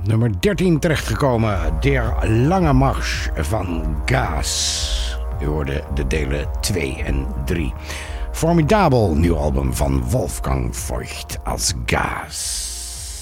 nummer 13 terechtgekomen. Der Lange Marsch van Gas. U hoorde de delen 2 en 3. Formidabel nieuw album van Wolfgang Voigt als Gas.